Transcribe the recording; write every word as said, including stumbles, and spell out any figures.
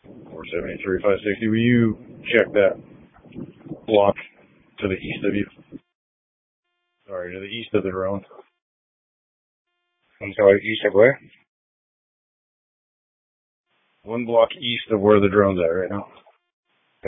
four seventy-three, five sixty. Will you check that block to the east of you? Sorry, to the east of the drone. I'm sorry, east of where? One block east of where the drone's at right now.